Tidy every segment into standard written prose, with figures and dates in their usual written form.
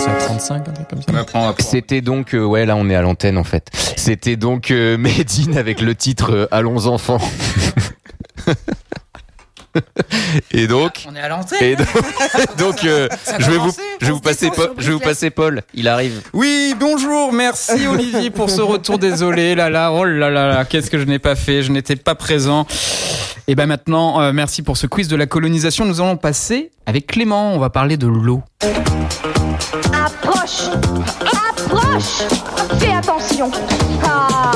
c'est à 35, un truc comme ça. On apprend. C'était donc, ouais, là on est à l'antenne en fait. C'était donc Made in avec le titre Allons enfants. Et donc, On est à l'antenne. et donc, je vais vous passer Paul. Il arrive. Oui, bonjour, merci Olivier pour ce retour. Désolé, oh là là, qu'est-ce que je n'ai pas fait, je n'étais pas présent. Et ben maintenant, merci pour ce quiz de la colonisation. Nous allons passer avec Clément, on va parler de l'eau. Approche. Fais attention. Ah.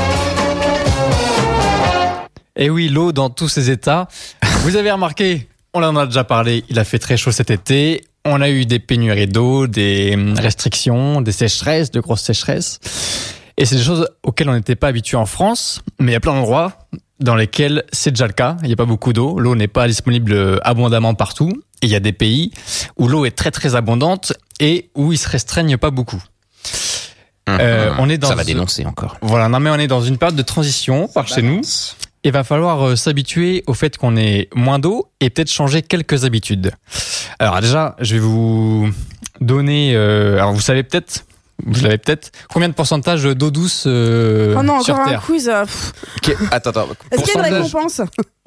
Et oui, l'eau dans tous ses états. Vous avez remarqué, on en a déjà parlé, il a fait très chaud cet été. On a eu des pénuries d'eau, des restrictions, des sécheresses, de grosses sécheresses. Et c'est des choses auxquelles on n'était pas habitué en France. Mais il y a plein d'endroits dans lesquels c'est déjà le cas. Il n'y a pas beaucoup d'eau. L'eau n'est pas disponible abondamment partout. Et il y a des pays où l'eau est très très abondante et où il se restreigne pas beaucoup. On est dans Ça va dénoncer encore. Voilà, non mais on est dans une période de transition par chez nous. Il va falloir s'habituer au fait qu'on ait moins d'eau et peut-être changer quelques habitudes. Alors déjà, je vais vous donner... alors vous l'avez peut-être, combien de pourcentage d'eau douce Oh non, sur encore un Terre? quiz. Attends. Est-ce qu'il y a une récompense?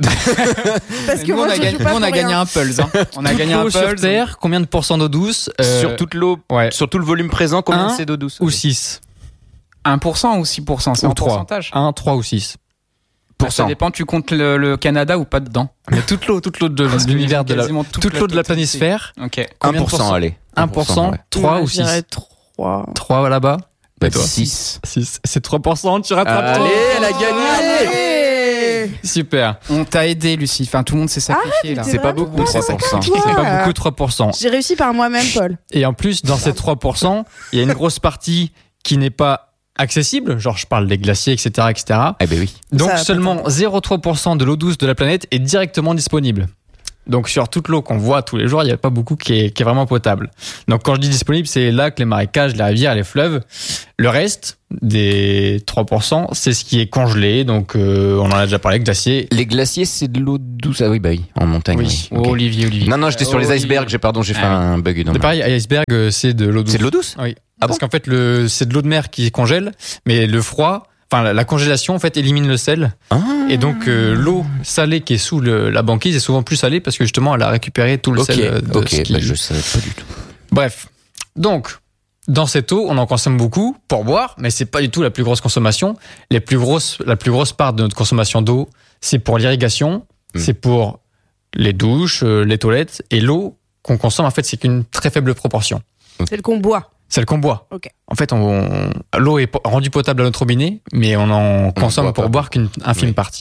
Parce que Nous, moi, je joue pas on a pour gagné rien. un Pulse. On a gagné un Plutôt sur Pulse. Terre, combien de pourcents d'eau douce Sur toute l'eau, ouais. sur tout le volume présent, combien Un c'est d'eau douce? Ou 6 1% ou 6%, c'est ou en 3. pourcentage. 1, 3 ou 6. Ça dépend, tu comptes le Canada ou pas dedans. Mais toute l'eau de l'univers, toute l'eau de la planisphère, Ok. combien de 1%, pourcents? allez. 1%, ouais. 3 Ouais, ou je 6? dirais 3. 3 là-bas? Bah, toi 6. 6. C'est 3%, tu rattrapes. Allez, elle a gagné! Allez. Super. On t'a aidé, Lucie. Enfin, tout le monde s'est sacrifié là. C'est pas beaucoup, 3%. Toi. C'est pas beaucoup, 3%. J'ai réussi par moi-même, Paul. Et en plus, dans ces 3%, il y a une grosse partie qui n'est pas accessible. Genre, je parle des glaciers, etc., etc. Eh ben oui. Donc, Ça, seulement 0,3% de l'eau douce de la planète est directement disponible. Donc, sur toute l'eau qu'on voit tous les jours, il n'y a pas beaucoup qui est vraiment potable. Donc, quand je dis disponible, c'est les lacs, les marécages, les rivières, les fleuves. Le reste des 3%, c'est ce qui est congelé. Donc, on en a déjà parlé, glaciers. Les glaciers, c'est de l'eau douce. Ah oui, bah oui, en montagne. Oui. Oui. Ok. Olivier. Non, j'étais sur les icebergs. J'ai fait un bug dans C'est ma... pareil, iceberg, c'est de l'eau douce. C'est de l'eau douce? Oui. Ah Parce bon qu'en fait, c'est de l'eau de mer qui congèle, mais le froid, enfin la congélation en fait élimine le sel. Ah. Et donc l'eau salée qui est sous la banquise est souvent plus salée parce que justement elle a récupéré tout le sel de ce qui... bah, je savais pas du tout. Bref, donc dans cette eau, on en consomme beaucoup pour boire, mais c'est pas du tout la plus grosse consommation. La plus grosse part de notre consommation d'eau, c'est pour l'irrigation, c'est pour les douches, les toilettes, et l'eau qu'on consomme en fait c'est qu'une très faible proportion. C'est le qu'on boit. Celle qu'on boit. Ok. En fait, l'eau est rendue potable à notre robinet, mais on en consomme boit pour pas boire qu'une infime Oui. partie.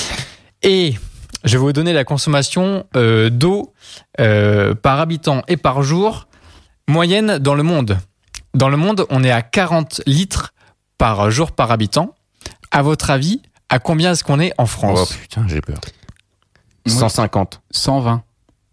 Et je vais vous donner la consommation d'eau par habitant et par jour moyenne dans le monde. Dans le monde, on est à 40 litres par jour par habitant. À votre avis, à combien est-ce qu'on est en Oh France? putain, j'ai peur. Oui. 150. 120.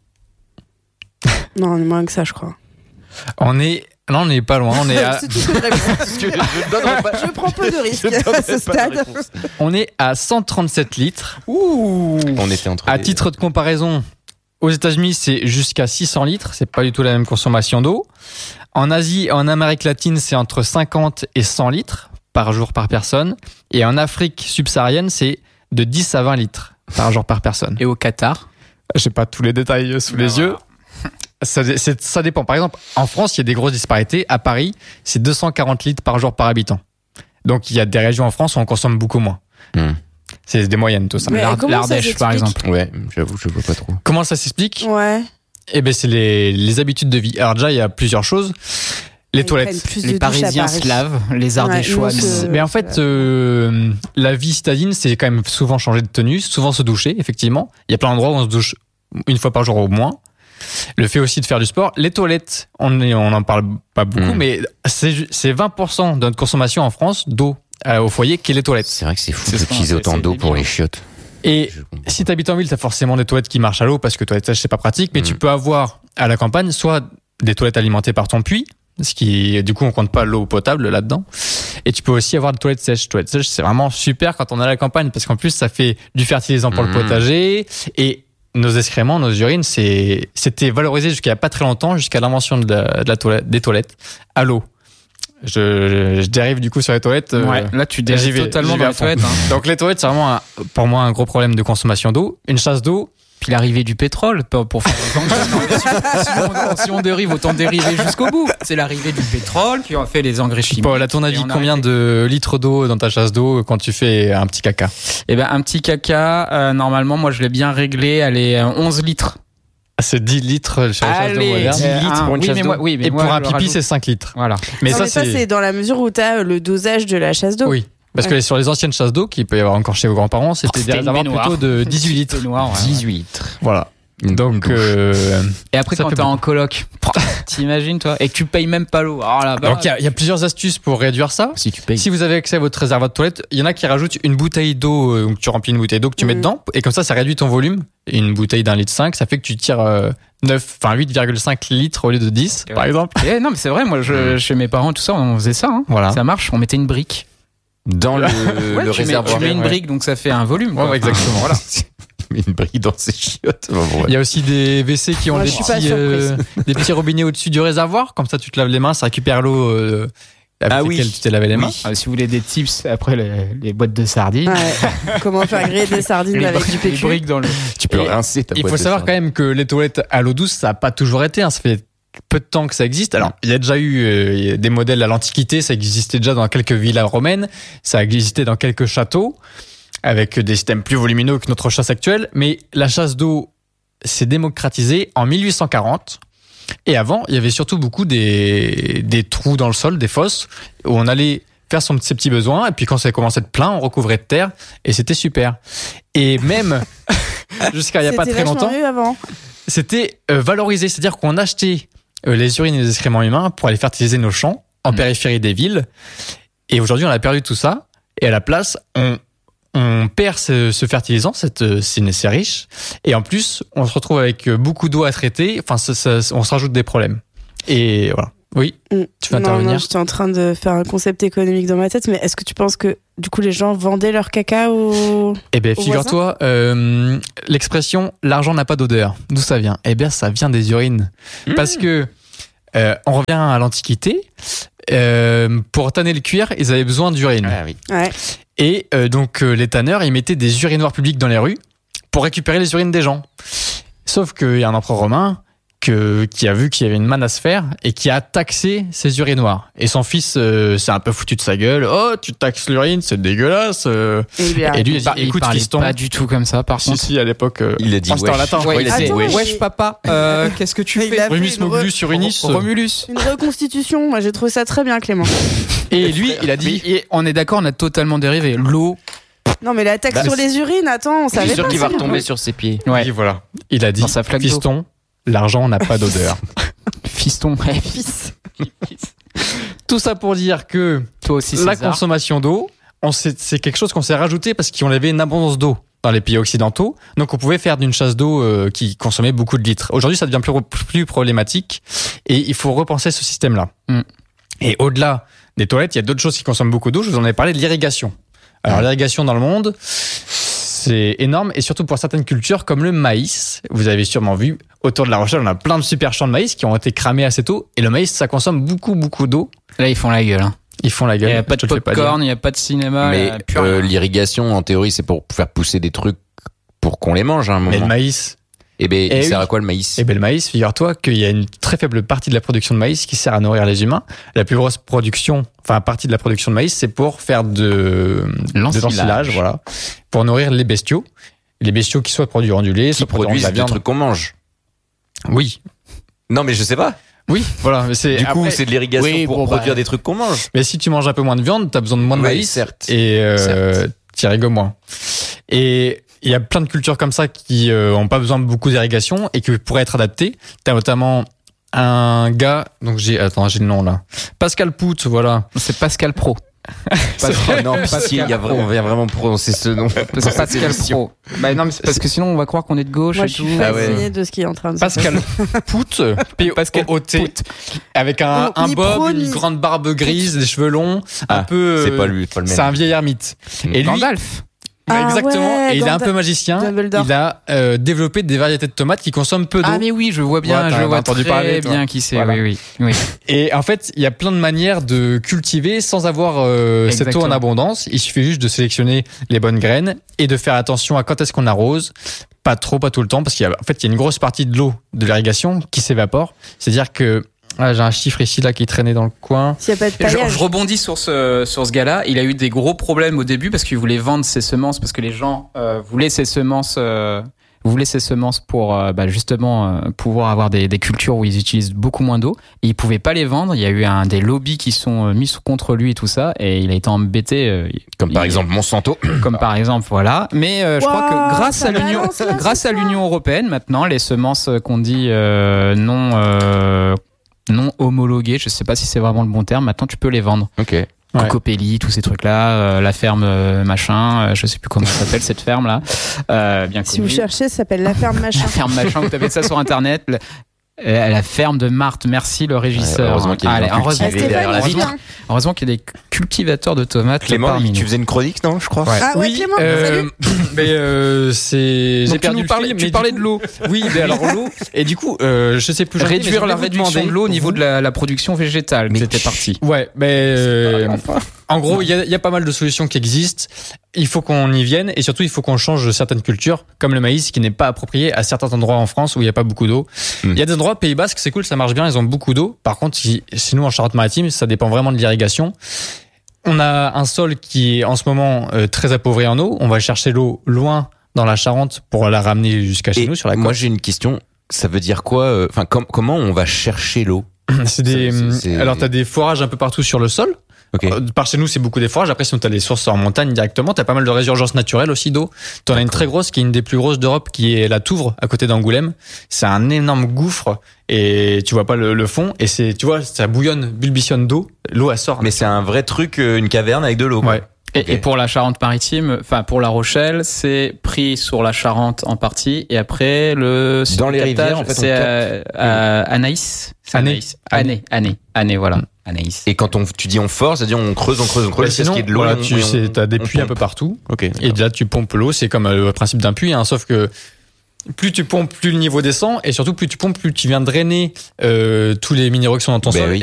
Non, on est moins que ça, je crois. On n'est pas loin. On est à, C'est tout ce que je réponds. Je prends peu de risques à ce stade. on est à 137 litres. On était entre À les- titre de comparaison, aux États-Unis, c'est jusqu'à 600 litres. C'est pas du tout la même consommation d'eau. En Asie et en Amérique latine, c'est entre 50 et 100 litres par jour par personne. Et en Afrique subsaharienne, c'est de 10 à 20 litres par jour par personne. Et au Qatar? J'ai pas tous les détails sous les yeux. Ça dépend. Par exemple, en France, il y a des grosses disparités. À Paris, c'est 240 litres par jour par habitant. Donc, il y a des régions en France où on consomme beaucoup moins. C'est des moyennes, tout ça. Mais comment ça L'Ardèche, par s'explique exemple. Ouais, j'avoue, je vois pas trop. Comment ça s'explique? Ouais. Eh ben, c'est les habitudes de vie. Alors déjà, il y a plusieurs choses. Les Ils toilettes. prennent plus de Les douches à Parisiens Paris. se lavent, les Ardéchois. Ouais, nous, non. Mais en fait, la vie citadine, c'est quand même souvent changer de tenue, souvent se doucher, effectivement. Il y a plein d'endroits où on se douche une fois par jour au moins. Le fait aussi de faire du sport. Les toilettes, on n'en parle pas beaucoup, mais c'est 20% de notre consommation en France d'eau au foyer qui est les toilettes. C'est vrai que c'est fou C'est d'utiliser ça, autant c'est d'eau pour débile. les chiottes. Et Je comprends si pas. tu habites en ville, tu as forcément des toilettes qui marchent à l'eau parce que toilettage, c'est pas pratique, mais tu peux avoir à la campagne soit des toilettes alimentées par ton puits, ce qui, du coup, on compte pas l'eau potable là-dedans. Et tu peux aussi avoir des toilettes sèches. Toilettes sèches, c'est vraiment super quand on est à la campagne parce qu'en plus, ça fait du fertilisant pour le potager et nos excréments, nos urines, c'était valorisé jusqu'à il n'y a pas très longtemps, jusqu'à l'invention de la toilette, des toilettes à l'eau. Je dérive du coup sur les toilettes. Ouais, là tu dérives totalement j'y vais dans à les fond. toilettes. Hein. Donc les toilettes, c'est vraiment pour moi un gros problème de consommation d'eau. Une chasse d'eau. Puis l'arrivée du pétrole pour faire si on dérive, autant dériver jusqu'au bout. C'est l'arrivée du pétrole qui a fait les engrais chimiques. Paul, à ton avis, combien de litres d'eau dans ta chasse d'eau quand tu fais un petit caca? Eh ben un petit caca, normalement, moi je l'ai bien réglé, elle est 11 litres. Ah, c'est 10 litres sur la chasse d'eau moderne. 10 litres pour une chasse d'eau. Oui, mais Et moi, pour un je pipi, rajoute- c'est 5 litres. Voilà. Mais Non, ça, mais ça, c'est dans la mesure où tu as le dosage de la chasse d'eau. Oui. Parce que sur les anciennes chasses d'eau, qu'il peut y avoir encore chez vos grands-parents, c'était des C'était une réservoirs baignoire. plutôt de 18 litres. C'était noir, ouais. 18 litres. Voilà. Une Donc, douche. Et après, Ça quand fait t'es en coloc, t'imagines, toi, et que tu payes même pas l'eau. Alors là, donc il y a plusieurs astuces pour réduire ça. Si tu payes. Si vous avez accès à votre réservoir de toilette, il y en a qui rajoutent une bouteille d'eau, donc tu remplis une bouteille d'eau que tu mets dedans, et comme ça réduit ton volume. Et une bouteille d'1,5 litre, ça fait que tu tires 8,5 litres au lieu de 10, par exemple. non, mais c'est vrai, moi, chez mes parents, tout ça, on faisait ça. Hein. Voilà. Ça marche, on mettait une brique. Dans le Ouais, tu réservoir. mets une brique, donc ça fait un volume. Quoi. Ouais, exactement. Voilà. Une brique dans ses chiottes. Bon, ouais. Il y a aussi des WC qui ont Moi, des je suis pas des petits robinets au-dessus du réservoir, comme ça tu te laves les mains, ça récupère l'eau avec laquelle tu t'es lavé les mains. Si vous voulez des tips, après les boîtes de sardines. Ouais. Comment faire griller des sardines avec du les PQ. briques dans le. Tu peux Et rincer ta Il boîte faut de savoir quand sardines. même que les toilettes à l'eau douce, ça n'a pas toujours été. Ça fait peu de temps que ça existe. Alors, il y a déjà eu des modèles à l'Antiquité. Ça existait déjà dans quelques villas romaines. Ça existait dans quelques châteaux avec des systèmes plus volumineux que notre chasse actuelle. Mais la chasse d'eau s'est démocratisée en 1840. Et avant, il y avait surtout beaucoup des trous dans le sol, des fosses, où on allait faire ses petits besoins. Et puis quand ça commençait à être plein, on recouvrait de terre. Et c'était super. Et même jusqu'à il n'y a pas C'était très vachement longtemps, mieux avant. c'était valorisé. C'est-à-dire qu'on achetait les urines et les excréments humains pour aller fertiliser nos champs en périphérie des villes. Et aujourd'hui, on a perdu tout ça. Et à la place, on perd ce fertilisant, c'est riche. Et en plus, on se retrouve avec beaucoup d'eau à traiter. Enfin, on se rajoute des problèmes. Et voilà. Oui, tu veux intervenir? Non, j'étais en train de faire un concept économique dans ma tête, mais est-ce que tu penses que du coup les gens vendaient leur caca au... Eh bien, Au figure-toi, l'expression « l'argent n'a pas d'odeur », d'où ça vient? Eh bien, ça vient des urines. Parce que, on revient à l'Antiquité, pour tanner le cuir, ils avaient besoin d'urine. Ah oui. Ouais. Et donc, les tanneurs, ils mettaient des urinoirs publics dans les rues pour récupérer les urines des gens. Sauf qu'il y a un empereur romain qui a vu qu'il y avait une manne à se faire et qui a taxé ces urinoirs. Et son fils s'est un peu foutu de sa gueule. « Oh, tu taxes l'urine, c'est dégueulasse !» Et lui a- Et lui, il a dit « Il Écoute, parlait fiston... » pas du tout comme ça, par Si, contre. si, à l'époque... Il a dit c'était en wesh. latin. Ouais, il a dit Attends, wesh. Wesh papa, qu'est-ce que tu Il fais a fait Remus une Mogulus Urinus. Romulus. Une reconstitution, moi j'ai trouvé ça très bien, Clément. Et lui, il a dit... Et on est d'accord, on a totalement dérivé. L'eau. Non, mais la taxe Bah, sur les urines, attends, on Je savait suis sûr pas qu'il ça. va retomber sur ses pieds. Ouais. Et voilà. Il a dit, Dans sa flaque d'eau. fiston, l'argent n'a pas d'odeur. Fiston. Ouais. Fils. Tout ça pour dire que Toi aussi, la César. consommation d'eau, c'est quelque chose qu'on s'est rajouté parce qu'on avait une abondance d'eau dans les pays occidentaux. Donc on pouvait faire d'une chasse d'eau qui consommait beaucoup de litres. Aujourd'hui, ça devient plus problématique et il faut repenser ce système-là. Mm. Et au-delà des toilettes, il y a d'autres choses qui consomment beaucoup d'eau. Je vous en ai parlé de l'irrigation. Alors l'irrigation dans le monde, c'est énorme et surtout pour certaines cultures comme le maïs. Vous avez sûrement vu, autour de La Rochelle, on a plein de super champs de maïs qui ont été cramés assez tôt. Et le maïs, ça consomme beaucoup, beaucoup d'eau. Là, ils font la gueule. Hein. Ils font la Il gueule. n'y a pas de je te le fais dire. popcorn, il n'y a pas de cinéma. il y Mais a plus rien. l'irrigation, en théorie, c'est pour faire pousser des trucs pour qu'on les mange à un Mais le moment. maïs, Et ben, il sert oui. à quoi le maïs? eh ben le maïs, figure-toi qu'il y a une très faible partie de la production de maïs qui sert à nourrir les humains. La plus grosse partie de la production de maïs, c'est pour faire de l'ensilage, voilà, pour nourrir les bestiaux. Les bestiaux qui soit produisent du lait, Qui soit produisent produisent de la des viande. trucs qu'on mange. Oui, Non, mais je sais pas. oui, voilà. Mais c'est Du coup, après- c'est de l'irrigation oui, pour bon, produire bah. des trucs qu'on mange. Mais si tu manges un peu moins de viande, t'as besoin de moins de Oui, maïs. certes. Et Certes. tu irrigues moins. Et il y a plein de cultures comme ça qui ont pas besoin de beaucoup d'irrigation et qui pourraient être adaptées. T'as notamment un gars, donc j'ai le nom là. Pascal Pout, voilà. C'est Pascal Pro. Oh non, pitié, on vient vraiment prononcer ce nom. C'est Pascal Pro. Bah non, mais c'est parce que sinon on va croire qu'on est de gauche Moi et je suis tout. Ah ouais. fascinée de ce qui est en train de se passer. Pascal Pout, P-O-T, avec un Ni bob, pro, une ni- grande barbe grise, des cheveux longs, un Ah, peu. C'est pas lui, pas le même. C'est un vieil ermite. Et lui, Gandalf. Exactement. ouais, Et il est un Gandalf- peu magicien. Dumbledore. Il a développé des variétés de tomates qui consomment peu d'eau. Ah mais oui, je vois bien, Ouais, je t'as vois entendu très parler, toi. bien qui c'est. Voilà. Oui. Et en fait, il y a plein de manières de cultiver sans avoir cette eau Exactement. en abondance. Il suffit juste de sélectionner les bonnes graines et de faire attention à quand est-ce qu'on arrose. Pas trop, pas tout le temps, parce qu'il y a, en fait, il y a une grosse partie de l'eau de l'irrigation qui s'évapore. C'est-à-dire que j'ai un chiffre ici là qui traînait dans le coin. S'il n'y a pas de Et paillage. je rebondis sur ce gars-là. Il a eu des gros problèmes au début parce qu'il voulait vendre ses semences parce que les gens voulaient ses semences. Voulaient ces semences pour justement pouvoir avoir des cultures où ils utilisent beaucoup moins d'eau. Et ils pouvaient pas les vendre. Il y a eu des lobbies qui sont mis contre lui et tout ça. Et il a été embêté. Comme par exemple Monsanto. Comme par exemple, voilà. Mais je crois que grâce ça à l'Union, balance, là, grâce ce à soir. l'Union européenne, maintenant, les semences qu'on dit non homologuées, je sais pas si c'est vraiment le bon terme. Maintenant, tu peux les vendre. Ok. Ouais. Cocopelli, tous ces trucs-là, la ferme machin, je sais plus comment ça s'appelle cette ferme-là. Bien Si vous connue. cherchez, ça s'appelle la ferme machin. La ferme machin, vous tapez ça sur internet. La ferme de Marthe, merci le régisseur. Ouais, heureusement qu'il y a des Allez, gens heureusement, cultivés derrière la heureusement- vitre. heureusement qu'il y a des cultivateurs de tomates Clément, parmi tu nous. faisais une chronique, non, je crois. Ouais. Ah ouais, Clément, salut. Mais c'est Donc j'ai perdu le fil, mais tu du parlais coup- de l'eau. Oui, mais alors l'eau. Et du coup, je sais plus. Réduire la réduction de l'eau au niveau de la production végétale. Mais C'était parti. Ouais, en gros, il y a pas mal de solutions qui existent. Il faut qu'on y vienne et surtout il faut qu'on change certaines cultures, comme le maïs qui n'est pas approprié à certains endroits en France où il n'y a pas beaucoup d'eau. Il y a des endroits, Pays Basque, c'est cool, ça marche bien, ils ont beaucoup d'eau. Par contre, si nous en Charente-Maritime, ça dépend vraiment de l'irrigation. On a un sol qui est en ce moment très appauvri en eau. On va chercher l'eau loin dans la Charente pour la ramener jusqu'à chez Et nous sur la moi, côte. j'ai une question. Ça veut dire quoi Enfin, comment on va chercher l'eau? Alors, t'as des forages un peu partout sur le sol. Ok. Par chez nous, c'est beaucoup des forages. Après, sinon, t'as des sources en montagne directement. T'as pas mal de résurgences naturelles aussi d'eau. T'en as une très grosse qui est une des plus grosses d'Europe, qui est la Touvre, à côté d'Angoulême. C'est un énorme gouffre et tu vois pas le fond. Et tu vois, ça bouillonne, bulbitionne d'eau. L'eau, elle sort. Mais c'est un vrai truc, une caverne avec de l'eau. quoi. Ouais. Et pour la Charente-Maritime, enfin pour La Rochelle, c'est pris sur la Charente en partie, et après Dans les captage, rivières, en fait, on c'est Anaïs. C'est Année, voilà. Anaïs. Et quand tu dis on force, c'est-à-dire on creuse Bah, jusqu'à ce sinon, qu'il y ait de l'eau. voilà, et on- t'as des on puits un pompe. peu partout. Ok. Et là, tu pompes l'eau. C'est comme le principe d'un puits, hein, sauf que plus tu pompes, plus le niveau descend, et surtout plus tu pompes, plus tu viens drainer tous les minéraux qui sont dans ton Ben sol. oui.